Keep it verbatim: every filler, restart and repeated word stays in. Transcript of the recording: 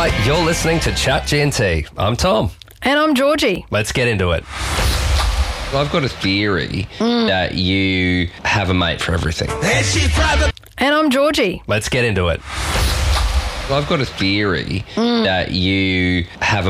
G'day, you're listening to Chat G and T. I'm Tom. And I'm Georgie. Let's get into it. I've got a theory mm. that you have a mate for everything. And I'm Georgie. Let's get into it. I've got a theory mm. that you have